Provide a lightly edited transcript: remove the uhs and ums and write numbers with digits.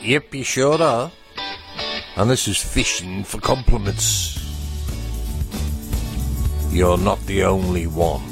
Yep, you sure are. And this is fishing for compliments. You're not the only one.